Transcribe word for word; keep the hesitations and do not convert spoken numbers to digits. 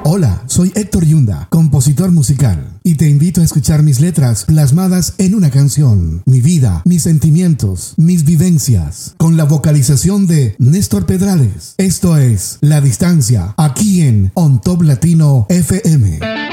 Hola, soy Héctor Yunda, compositor musical, y te invito a escuchar mis letras plasmadas en una canción, mi vida, mis sentimientos, mis vivencias, con la vocalización de Néstor Pedrales. Esto es La Distancia, aquí en On Top Latino F M.